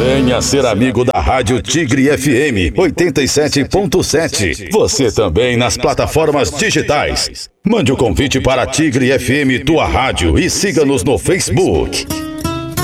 Venha ser amigo da Rádio Tigre FM 87.7. Você também nas plataformas digitais. Mande o convite para Tigre FM, tua rádio, e siga-nos no Facebook.